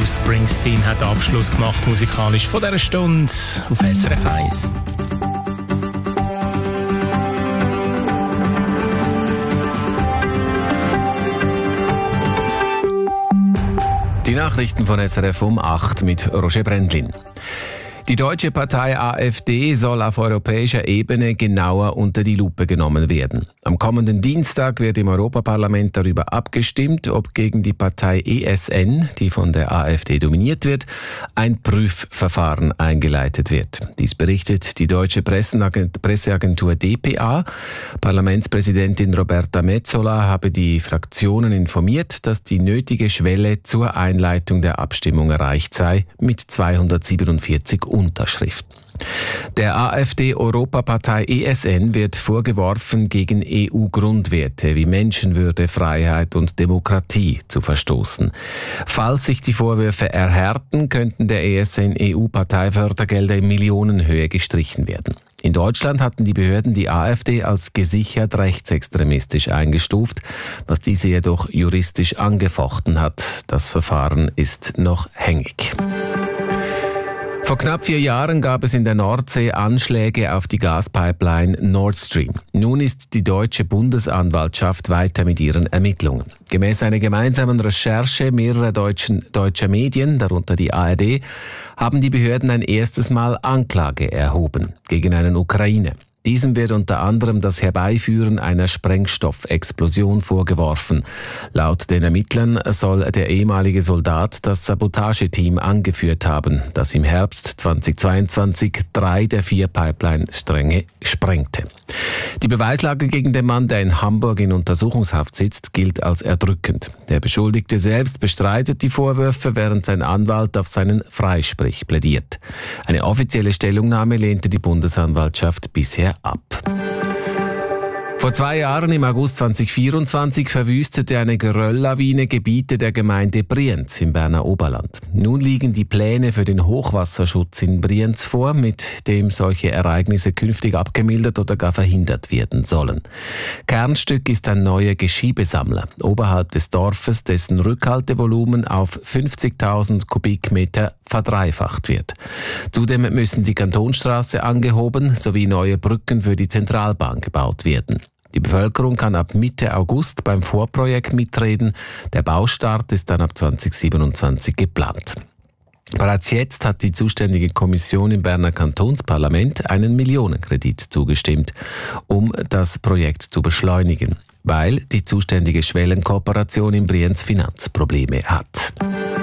Bruce Springsteen hat Abschluss gemacht musikalisch von dieser Stunde auf SRF 1. Die Nachrichten von SRF um 8 mit Roger Brendlin. Die deutsche Partei AfD soll auf europäischer Ebene genauer unter die Lupe genommen werden. Am kommenden Dienstag wird im Europaparlament darüber abgestimmt, ob gegen die Partei ESN, die von der AfD dominiert wird, ein Prüfverfahren eingeleitet wird. Dies berichtet die deutsche Presseagentur dpa. Parlamentspräsidentin Roberta Metsola habe die Fraktionen informiert, dass die nötige Schwelle zur Einleitung der Abstimmung erreicht sei mit 247 Unterschriften. Der AfD-Europapartei ESN wird vorgeworfen, gegen EU-Grundwerte wie Menschenwürde, Freiheit und Demokratie zu verstoßen. Falls sich die Vorwürfe erhärten, könnten der ESN EU-Parteifördergelder in Millionenhöhe gestrichen werden. In Deutschland hatten die Behörden die AfD als gesichert rechtsextremistisch eingestuft, was diese jedoch juristisch angefochten hat. Das Verfahren ist noch hängig. Vor knapp 4 Jahren gab es in der Nordsee Anschläge auf die Gaspipeline Nord Stream. Nun ist die deutsche Bundesanwaltschaft weiter mit ihren Ermittlungen. Gemäß einer gemeinsamen Recherche mehrerer deutscher Medien, darunter die ARD, haben die Behörden ein erstes Mal Anklage erhoben gegen einen Ukrainer. Diesem wird unter anderem das Herbeiführen einer Sprengstoffexplosion vorgeworfen. Laut den Ermittlern soll der ehemalige Soldat das Sabotageteam angeführt haben, das im Herbst 2022 3 der 4 Pipeline-Stränge sprengte. Die Beweislage gegen den Mann, der in Hamburg in Untersuchungshaft sitzt, gilt als erdrückend. Der Beschuldigte selbst bestreitet die Vorwürfe, während sein Anwalt auf seinen Freisprich plädiert. Eine offizielle Stellungnahme lehnte die Bundesanwaltschaft bisher ab. Vor 2 Jahren, im August 2024, verwüstete eine Gerölllawine Gebiete der Gemeinde Brienz im Berner Oberland. Nun liegen die Pläne für den Hochwasserschutz in Brienz vor, mit dem solche Ereignisse künftig abgemildert oder gar verhindert werden sollen. Kernstück ist ein neuer Geschiebesammler oberhalb des Dorfes, dessen Rückhaltevolumen auf 50.000 Kubikmeter verdreifacht wird. Zudem müssen die Kantonstraße angehoben sowie neue Brücken für die Zentralbahn gebaut werden. Die Bevölkerung kann ab Mitte August beim Vorprojekt mitreden. Der Baustart ist dann ab 2027 geplant. Bereits jetzt hat die zuständige Kommission im Berner Kantonsparlament einen Millionenkredit zugestimmt, um das Projekt zu beschleunigen, weil die zuständige Schwellenkooperation in Brienz Finanzprobleme hat.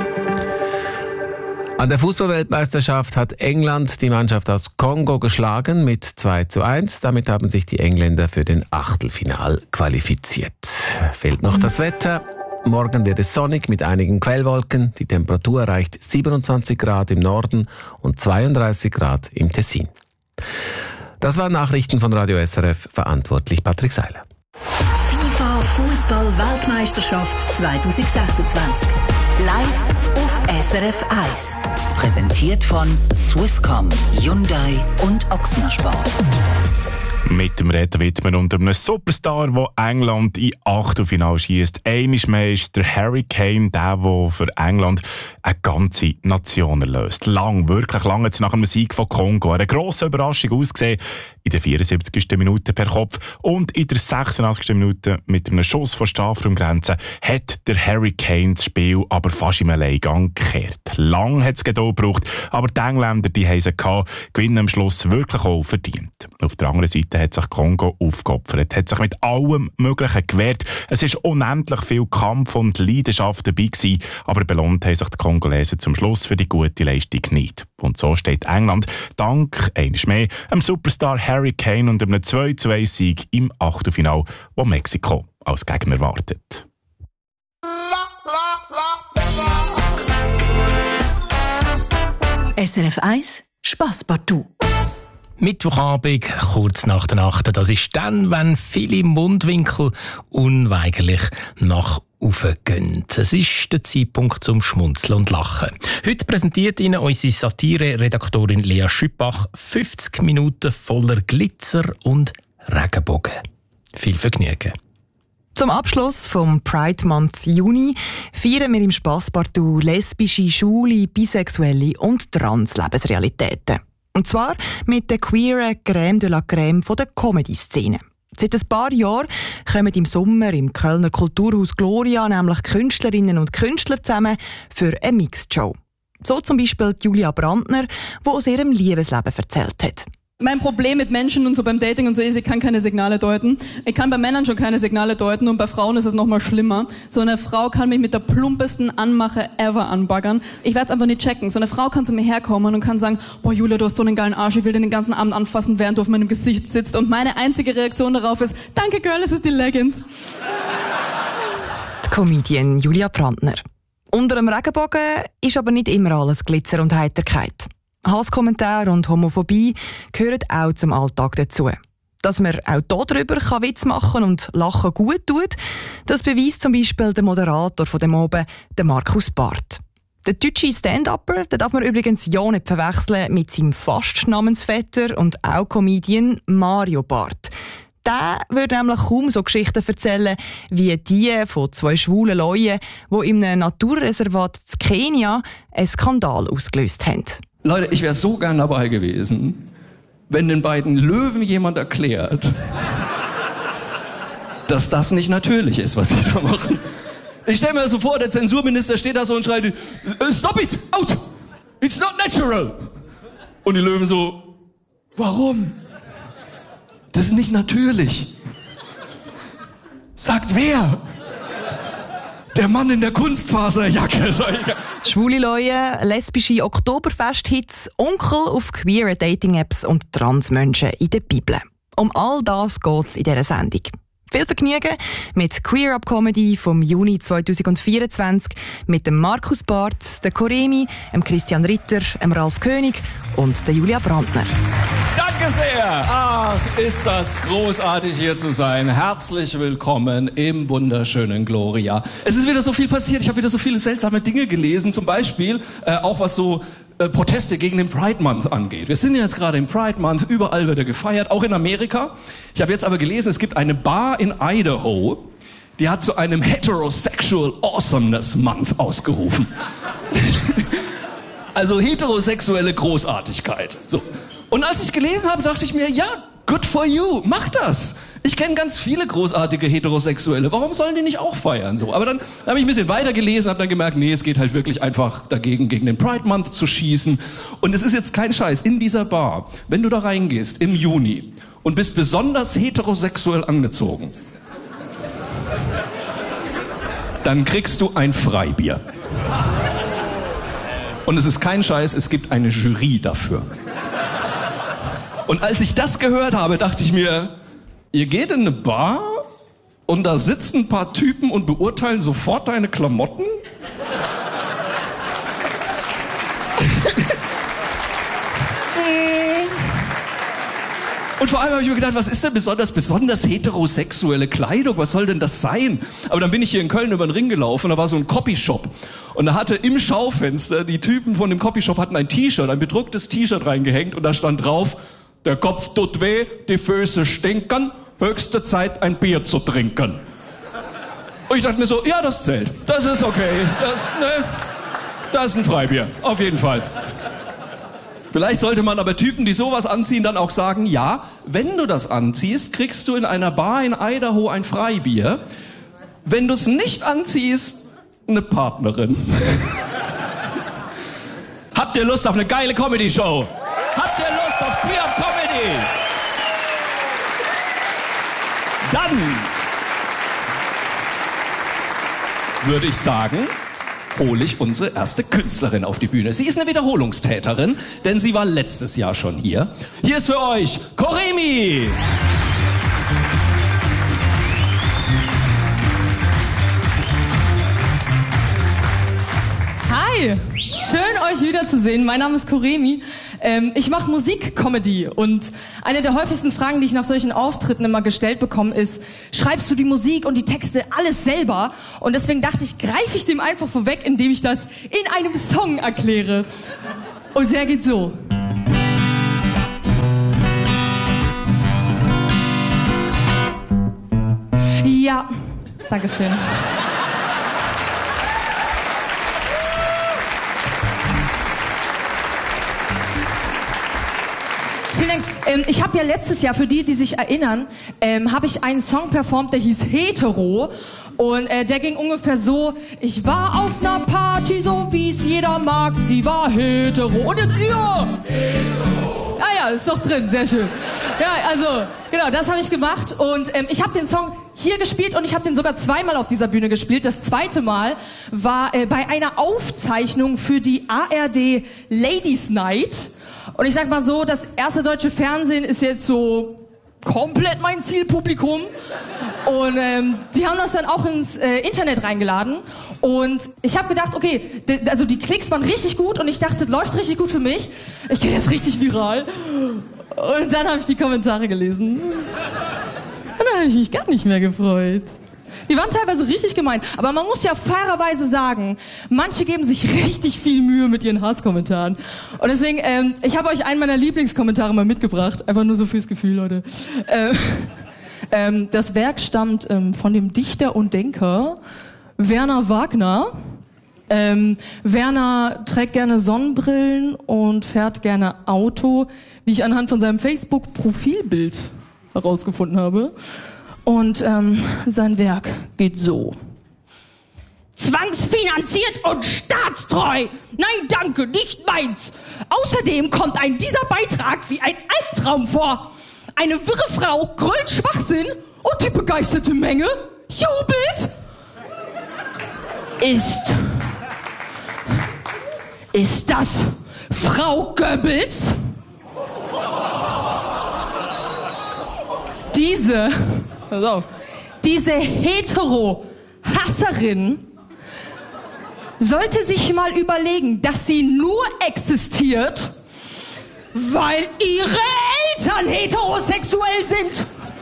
An der Fußballweltmeisterschaft hat England die Mannschaft aus Kongo geschlagen mit 2:1. Damit haben sich die Engländer für den Achtelfinal qualifiziert. Fehlt noch das Wetter. Morgen wird es sonnig mit einigen Quellwolken. Die Temperatur erreicht 27 Grad im Norden und 32 Grad im Tessin. Das waren Nachrichten von Radio SRF, verantwortlich Patrick Seiler. Die FIFA Fußball-Weltmeisterschaft 2026. Live auf SRF 1. Präsentiert von Swisscom, Hyundai und Ochsner Sport. Mit dem Reden widmen und einem Superstar, der England in Achtelfinale schiesst. Einmal mehr ist der Harry Kane, der für England eine ganze Nation erlöst. Wirklich lang hat es nach einem Sieg von Kongo eine grosse Überraschung ausgesehen. In der 74. Minute per Kopf und in der 86. Minute mit einem Schuss von Strafraumgrenze hat der Harry Kane das Spiel aber fast im Alleingang gekehrt. Lang hat es Geduld gebraucht, aber die Engländer, die haben sie gehabt, gewinnen am Schluss wirklich auch verdient. Auf der anderen Seite hat sich Kongo aufgeopfert, hat sich mit allem Möglichen gewehrt. Es war unendlich viel Kampf und Leidenschaft dabei gewesen, aber belohnt haben sich die Kongolesen zum Schluss für die gute Leistung nicht. Und so steht England dank einmal mehr einem Superstar Harry Kane und einem 2:1 Sieg im Achtelfinale, wo Mexiko als Gegner wartet. SRF 1 Spasspartout. Mittwochabend, kurz nach der Nacht. Das ist dann, wenn viele Mundwinkel unweigerlich nach oben gehen. Es ist der Zeitpunkt zum Schmunzeln und Lachen. Heute präsentiert Ihnen unsere Satire-Redaktorin Lea Schüppach 50 Minuten voller Glitzer und Regenbogen. Viel Vergnügen. Zum Abschluss vom Pride Month Juni feiern wir im Spasspartout lesbische, schwule, bisexuelle und trans Lebensrealitäten. Und zwar mit der queeren Crème de la Crème von der Comedy-Szene. Seit ein paar Jahren kommen im Sommer im Kölner Kulturhaus Gloria nämlich Künstlerinnen und Künstler zusammen für eine Mixed-Show. So zum Beispiel Julia Brandner, die aus ihrem Liebesleben erzählt hat. Mein Problem mit Menschen und so beim Dating und so ist, ich kann keine Signale deuten. Ich kann bei Männern schon keine Signale deuten und bei Frauen ist es noch mal schlimmer. So eine Frau kann mich mit der plumpesten Anmache ever anbaggern. Ich werde es einfach nicht checken. So eine Frau kann zu mir herkommen und kann sagen, boah Julia, du hast so einen geilen Arsch, ich will den ganzen Abend anfassen, während du auf meinem Gesicht sitzt. Und meine einzige Reaktion darauf ist, danke Girl, es ist die Leggings. Die Comedian Julia Brandner. Unter dem Regenbogen ist aber nicht immer alles Glitzer und Heiterkeit. Hasskommentare und Homophobie gehören auch zum Alltag dazu. Dass man auch darüber Witz machen und Lachen gut tut, das beweist zum Beispiel der Moderator von dem Oben, der Markus Barth. Der deutsche Stand-Upper, den darf man übrigens ja nicht verwechseln mit seinem fast Namensvetter und auch Comedian Mario Barth. Der würde nämlich kaum so Geschichten erzählen wie die von 2 schwulen Leuten, die in einem Naturreservat in Kenia einen Skandal ausgelöst haben. Leute, ich wäre so gern dabei gewesen, wenn den beiden Löwen jemand erklärt, dass das nicht natürlich ist, was sie da machen. Ich stelle mir das so vor, der Zensurminister steht da so und schreit, stop it, out, it's not natural. Und die Löwen so, warum? Das ist nicht natürlich. Sagt wer? Der Mann in der Kunstfaserjacke. Schwule Leute, lesbische Oktoberfest-Hits, Onkel auf queere Dating-Apps und Transmenschen in der Bibel. Um all das geht es in dieser Sendung. Viel Vergnügen mit Queer Up Comedy vom Juni 2024 mit dem Markus Barth, der Koremi, dem Christian Ritter, dem Ralf König und der Julia Brandner. Danke sehr! Ach, ist das großartig hier zu sein. Herzlich willkommen im wunderschönen Gloria. Es ist wieder so viel passiert. Ich habe wieder so viele seltsame Dinge gelesen. Zum Beispiel auch was so Proteste gegen den Pride Month angeht. Wir sind jetzt gerade im Pride Month, überall wird er gefeiert, auch in Amerika. Ich habe jetzt aber gelesen, es gibt eine Bar in Idaho, die hat zu einem Heterosexual Awesomeness Month ausgerufen. Also heterosexuelle Großartigkeit. So. Und als ich gelesen habe, dachte ich mir, ja, good for you, mach das. Ich kenne ganz viele großartige Heterosexuelle. Warum sollen die nicht auch feiern? So, aber dann habe ich ein bisschen weiter gelesen, habe dann gemerkt, nee, es geht halt wirklich einfach dagegen, gegen den Pride Month zu schießen. Und es ist jetzt kein Scheiß. In dieser Bar, wenn du da reingehst im Juni und bist besonders heterosexuell angezogen, dann kriegst du ein Freibier. Und es ist kein Scheiß, es gibt eine Jury dafür. Und als ich das gehört habe, dachte ich mir, ihr geht in eine Bar und da sitzen ein paar Typen und beurteilen sofort deine Klamotten? Und vor allem habe ich mir gedacht, was ist denn besonders heterosexuelle Kleidung? Was soll denn das sein? Aber dann bin ich hier in Köln über den Ring gelaufen, da war so ein Copyshop. Und da hatte im Schaufenster, die Typen von dem Copyshop hatten ein T-Shirt, ein bedrucktes T-Shirt reingehängt und da stand drauf, der Kopf tut weh, die Füße stinken, höchste Zeit ein Bier zu trinken. Und ich dachte mir so, ja, das zählt, das ist okay, das ist ein Freibier, auf jeden Fall. Vielleicht sollte man aber Typen, die sowas anziehen, dann auch sagen, ja, wenn du das anziehst, kriegst du in einer Bar in Idaho ein Freibier. Wenn du es nicht anziehst, eine Partnerin. Habt ihr Lust auf eine geile Comedy-Show? Habt ihr Lust auf Queer Up Comedy? Dann würde ich sagen, hole ich unsere erste Künstlerin auf die Bühne. Sie ist eine Wiederholungstäterin, denn sie war letztes Jahr schon hier. Hier ist für euch Koremi! Hi, schön euch wiederzusehen. Mein Name ist Koremi. Ich mache Musik-Comedy und eine der häufigsten Fragen, die ich nach solchen Auftritten immer gestellt bekomme, ist, schreibst du die Musik und die Texte alles selber? Und deswegen dachte ich, greife ich dem einfach vorweg, indem ich das in einem Song erkläre. Und der geht so. Ja, Dankeschön. Vielen Dank. Ich habe ja letztes Jahr, für die sich erinnern, habe ich einen Song performt, der hieß Hetero. Und der ging ungefähr so: Ich war auf einer Party, so wie es jeder mag, sie war hetero. Und jetzt ihr! Hetero! Ah ja, ist doch drin, sehr schön. Ja, also, genau, das habe ich gemacht. Und ich habe den Song hier gespielt und ich habe den sogar zweimal auf dieser Bühne gespielt. Das zweite Mal war bei einer Aufzeichnung für die ARD Ladies Night. Und ich sag mal so, das erste deutsche Fernsehen ist jetzt so komplett mein Zielpublikum. Und die haben das dann auch ins Internet reingeladen. Und ich habe gedacht, okay, also die Klicks waren richtig gut und ich dachte, das läuft richtig gut für mich. Ich gehe jetzt richtig viral. Und dann habe ich die Kommentare gelesen. Und dann habe ich mich gar nicht mehr gefreut. Die waren teilweise richtig gemein. Aber man muss ja fairerweise sagen, manche geben sich richtig viel Mühe mit ihren Hasskommentaren. Und deswegen, ich habe euch einen meiner Lieblingskommentare mal mitgebracht. Einfach nur so fürs Gefühl, Leute. Das Werk stammt von dem Dichter und Denker Werner Wagner. Werner trägt gerne Sonnenbrillen und fährt gerne Auto, wie ich anhand von seinem Facebook-Profilbild herausgefunden habe. Und sein Werk geht so: Zwangsfinanziert und staatstreu. Nein, danke, nicht meins. Außerdem kommt ein dieser Beitrag wie ein Albtraum vor. Eine wirre Frau grölt Schwachsinn und die begeisterte Menge jubelt. Ist das Frau Goebbels? Diese Hetero-Hasserin sollte sich mal überlegen, dass sie nur existiert, weil ihre Eltern heterosexuell sind.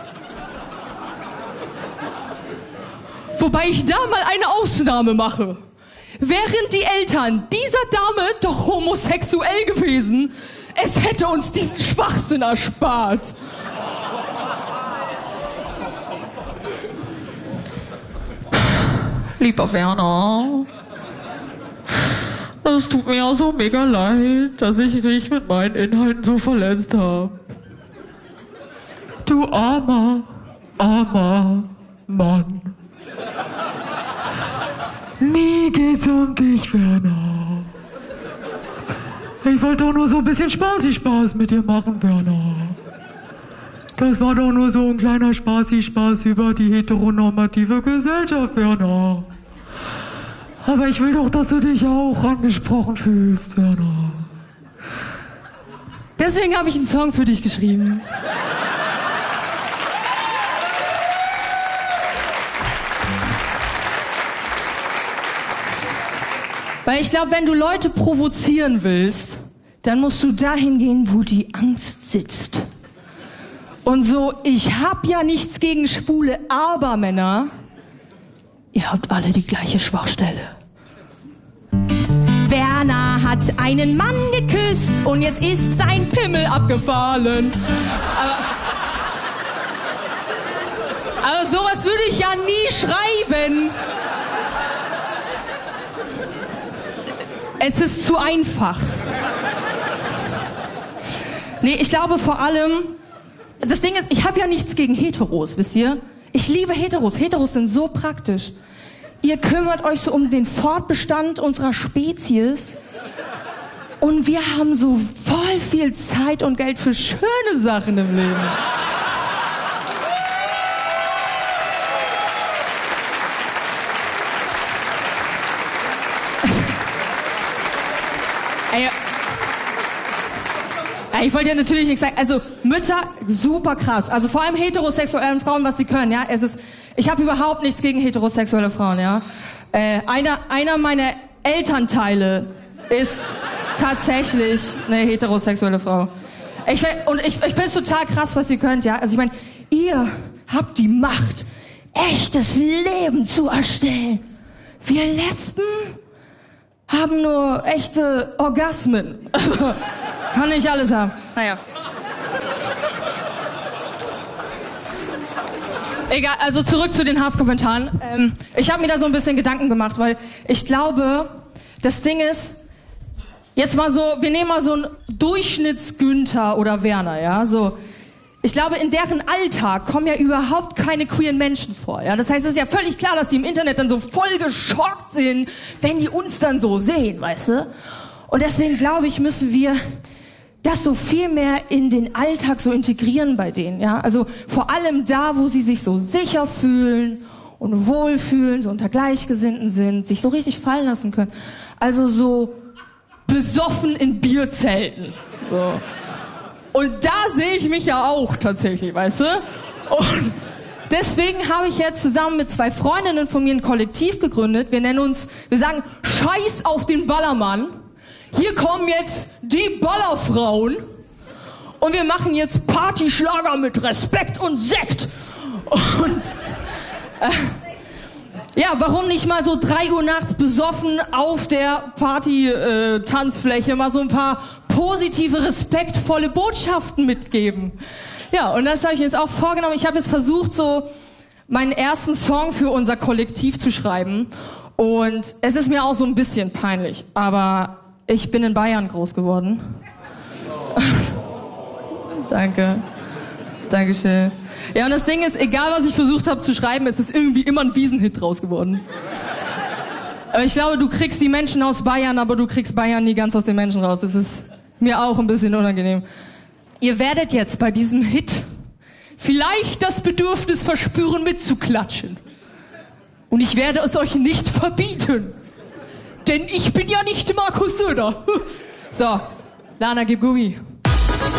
Wobei ich da mal eine Ausnahme mache. Wären die Eltern dieser Dame doch homosexuell gewesen, es hätte uns diesen Schwachsinn erspart. Lieber Werner, es tut mir ja so mega leid, dass ich dich mit meinen Inhalten so verletzt habe. Du armer Mann. Nie geht's um dich, Werner. Ich wollte doch nur so ein bisschen Spaß mit dir machen, Werner. Das war doch nur so ein kleiner Spaß über die heteronormative Gesellschaft, Werner. Aber ich will doch, dass du dich auch angesprochen fühlst, Werner. Deswegen habe ich einen Song für dich geschrieben. Weil ich glaube, wenn du Leute provozieren willst, dann musst du dahin gehen, wo die Angst sitzt. Und so, ich hab ja nichts gegen Schwule, aber Männer, ihr habt alle die gleiche Schwachstelle. Werner hat einen Mann geküsst und jetzt ist sein Pimmel abgefallen. Aber sowas würde ich ja nie schreiben. Es ist zu einfach. Nee, ich glaube vor allem, das Ding ist, ich habe ja nichts gegen Heteros, wisst ihr? Ich liebe Heteros. Heteros sind so praktisch. Ihr kümmert euch so um den Fortbestand unserer Spezies. Und wir haben so voll viel Zeit und Geld für schöne Sachen im Leben. Ich wollte ja natürlich nicht sagen, also Mütter, super krass. Also vor allem heterosexuellen Frauen, was sie können, ja. Ich habe überhaupt nichts gegen heterosexuelle Frauen, ja. Einer meiner Elternteile ist tatsächlich eine heterosexuelle Frau. Ich finde es total krass, was ihr könnt, ja. Also ich meine, ihr habt die Macht, echtes Leben zu erstellen. Wir Lesben haben nur echte Orgasmen. Kann nicht alles haben. Naja. Egal, also zurück zu den Hasskommentaren. Ich habe mir da so ein bisschen Gedanken gemacht, weil ich glaube, das Ding ist, jetzt mal so, wir nehmen mal so einen Durchschnitts-Günther oder Werner, ja, so. Ich glaube, in deren Alltag kommen ja überhaupt keine queeren Menschen vor, ja. Das heißt, es ist ja völlig klar, dass die im Internet dann so voll geschockt sind, wenn die uns dann so sehen, weißt du? Und deswegen glaube ich, müssen wir das so viel mehr in den Alltag so integrieren bei denen, ja. Also vor allem da, wo sie sich so sicher fühlen und wohlfühlen, so unter Gleichgesinnten sind, sich so richtig fallen lassen können. Also so besoffen in Bierzelten. So. Und da sehe ich mich ja auch tatsächlich, weißt du? Und deswegen habe ich jetzt zusammen mit 2 Freundinnen von mir ein Kollektiv gegründet. Wir sagen, Scheiß auf den Ballermann. Hier kommen jetzt die Ballerfrauen. Und wir machen jetzt Partyschlager mit Respekt und Sekt. Und ja, warum nicht mal so 3 Uhr nachts besoffen auf der Party-Tanzfläche mal so ein paar positive, respektvolle Botschaften mitgeben. Ja, und das habe ich jetzt auch vorgenommen. Ich habe jetzt versucht, so meinen ersten Song für unser Kollektiv zu schreiben. Und es ist mir auch so ein bisschen peinlich. Aber ich bin in Bayern groß geworden. Danke. Dankeschön. Ja, und das Ding ist, egal was ich versucht habe zu schreiben, es ist irgendwie immer ein Wiesenhit draus geworden. Aber ich glaube, du kriegst die Menschen aus Bayern, aber du kriegst Bayern nie ganz aus den Menschen raus. Das ist mir auch ein bisschen unangenehm. Ihr werdet jetzt bei diesem Hit vielleicht das Bedürfnis verspüren, mitzuklatschen. Und ich werde es euch nicht verbieten. Denn ich bin ja nicht Markus Söder. So, Lana, gib Gummi.